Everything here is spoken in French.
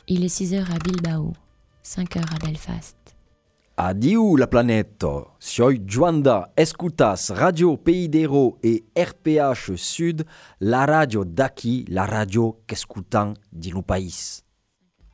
Il est 6 heures à Bilbao, 5 heures à Belfast. Adieu la planète. Soy Joanda, escutas Radio Pays d'Hérault et RPH Sud, la radio d'aquí, la radio qu'escutan di no país.